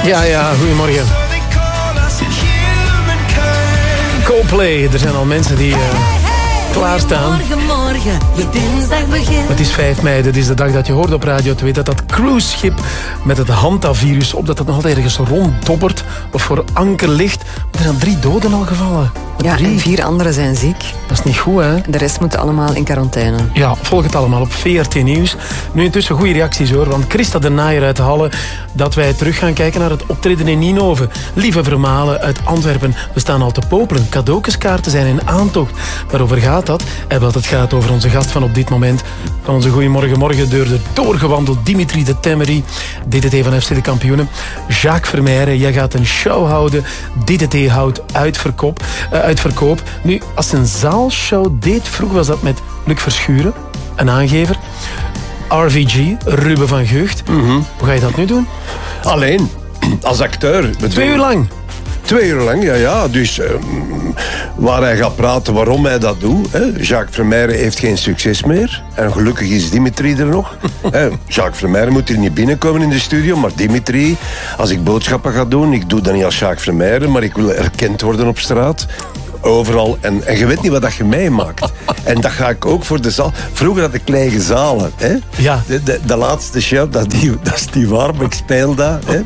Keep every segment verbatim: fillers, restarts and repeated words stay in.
Ja, ja, goedemorgen. Coldplay, er zijn al mensen die uh, klaarstaan. Morgen, morgen, je dinsdag begint. Het is vijf mei, dat is de dag dat je hoort op Radio twee dat dat cruiseschip met het hantavirus, op dat het nog altijd ergens ronddobbert of voor anker ligt. Maar er zijn drie doden al gevallen. Ja, drie. en vier anderen zijn ziek. Dat is niet goed, hè? De rest moeten allemaal in quarantaine. Ja, volg het allemaal op V R T Nieuws. Nu intussen goede reacties hoor, want Christa de Naaier uit Halle, dat wij terug gaan kijken naar het optreden in Ninove. Lieve Vermalen uit Antwerpen, we staan al te popelen. Cadeaukeskaarten zijn in aantocht. Waarover gaat dat? En wat het gaat over onze gast van op dit moment. Van onze Goeiemorgen Morgen deur de doorgewandeld Dimitri de Temmery, D D T van F C de Kampioenen. Jacques Vermeijren, jij gaat een show houden. D D T houdt uitverkoop. Uh, uitverkoop. Nu, als een zaalshow deed, vroeger was dat met Luc Verschuren, een aangever. R V G, Ruben van Gucht. Mm-hmm. Hoe ga je dat nu doen? Alleen, als acteur. Twee uur lang? Twee uur lang, ja, ja. Dus uh, waar hij gaat praten waarom hij dat doet. Hè. Jacques Vermeijren heeft geen succes meer. En gelukkig is Dimitri er nog. Hè. Jacques Vermeijren moet hier niet binnenkomen in de studio. Maar Dimitri, als ik boodschappen ga doen, ik doe dat niet als Jacques Vermeijren, maar ik wil erkend worden op straat. Overal. En, en je weet niet wat dat je meemaakt. En dat ga ik ook voor de zaal. Vroeger had ik lege zalen. Hè? Ja. De, de, de laatste show, dat, die, dat is die warm. Ik speel dat. Hè?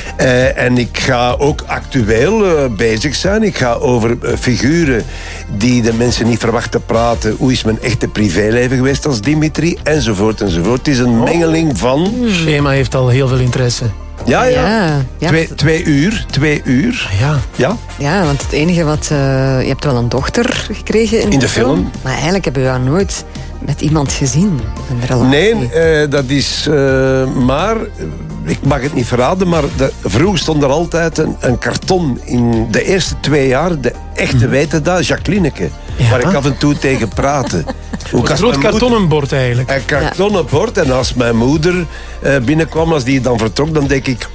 Uh, en ik ga ook actueel uh, bezig zijn. Ik ga over uh, figuren die de mensen niet verwachten praten. Hoe is mijn echte privéleven geweest als Dimitri? Enzovoort, enzovoort. Het is een oh. mengeling van... Schema heeft al heel veel interesse. Ja, ja. ja, ja. Twee, twee uur. Twee uur. Ja. Ja. Ja, want het enige wat... Uh, je hebt wel een dochter gekregen in, in de film. film. Maar eigenlijk hebben we haar nooit met iemand gezien. Een relatie. Nee, uh, dat is... Uh, maar... Ik mag het niet verraden, maar de, vroeger stond er altijd een, een karton in de eerste twee jaar. De echte weten dat, Jacquelineke. Ja. Waar ik af en toe tegen praatte. Een groot kartonnenbord eigenlijk. Een kartonnenbord. En als mijn moeder uh, binnenkwam, als die dan vertrok, dan denk ik...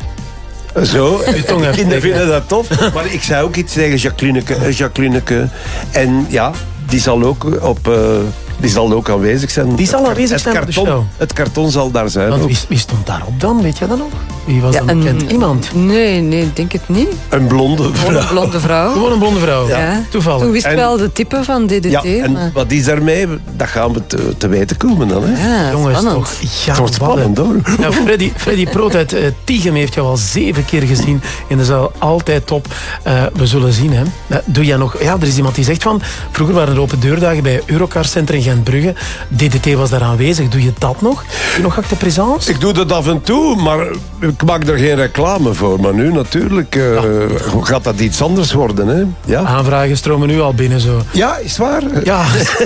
Zo, kinderen vinden dat tof. Maar ik zei ook iets tegen Jacquelineke. Jacquelineke. En ja, die zal ook op... Uh, Die zal ook aanwezig zijn. Die zal aanwezig het zijn karton, op de show. Het karton zal daar zijn. Want wie, wie stond daarop dan? Weet je dat nog? Wie was ja, dan een bekend? Iemand? Nee, nee, ik denk het niet. Een blonde vrouw. Een blonde vrouw. Gewoon een blonde vrouw. Ja. Ja. Toevallig. Toen wist en, wel de type van D D T. Ja, en maar... wat is daarmee? Dat gaan we te, te weten komen dan. Hè? Ja, jongens, spannend. toch. Ja, het wordt spannend hoor. Ja, Freddy, Freddy Proot uit uh, Tiegem heeft jou al zeven keer gezien in de zaal. Altijd top. Uh, we zullen zien. Hè. Uh, doe jij nog... Ja, er is iemand die zegt van... Vroeger waren er open deurdagen bij Eurocar Center in Gent-Brugge. D D T was daar aanwezig. Doe je dat nog? Doe je nog acte présence? Ik doe dat af en toe, maar ik maak er geen reclame voor. Maar nu natuurlijk uh, ja. gaat dat iets anders worden. Hè? Ja. Aanvragen stromen nu al binnen zo. Ja, is waar? Ja.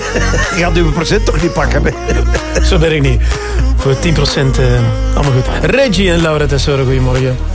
Je gaat uw procent toch niet pakken? Hè? Zo ben ik niet. Voor tien procent uh, allemaal goed. Reggie en Laura Tessoro, goedemorgen.